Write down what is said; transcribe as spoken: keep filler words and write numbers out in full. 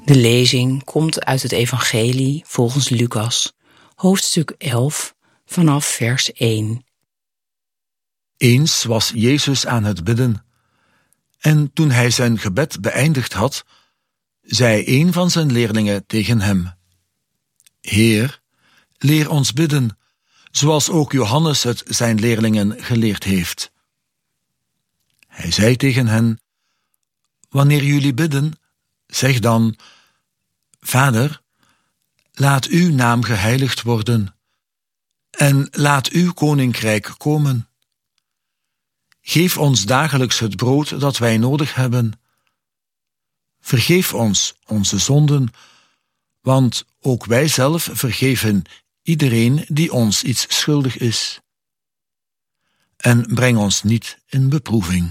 De lezing komt uit het Evangelie volgens Lucas, hoofdstuk elf, vanaf vers één. Eens was Jezus aan het bidden, en toen hij zijn gebed beëindigd had, zei een van zijn leerlingen tegen hem: Heer, leer ons bidden, zoals ook Johannes het zijn leerlingen geleerd heeft. Hij zei tegen hen: Wanneer jullie bidden, zeg dan: Vader, laat uw naam geheiligd worden en laat uw koninkrijk komen. Geef ons dagelijks het brood dat wij nodig hebben. Vergeef ons onze zonden, want ook wij zelf vergeven iedereen die ons iets schuldig is. En breng ons niet in beproeving.